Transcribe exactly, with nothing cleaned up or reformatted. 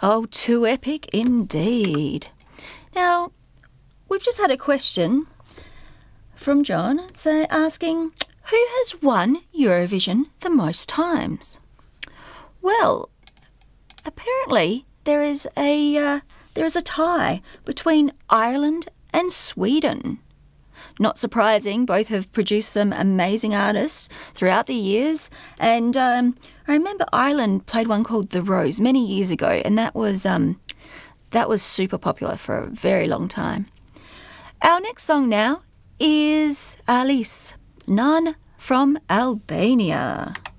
Oh, too epic indeed. Now, we've just had a question from John say, asking, who has won Eurovision the most times? Well, apparently there is a uh, there is a tie between Ireland and Sweden. Not surprising, both have produced some amazing artists throughout the years. And um, I remember Ireland played one called The Rose many years ago, and that was um, that was super popular for a very long time. Our next song now is Alice, None from Albania.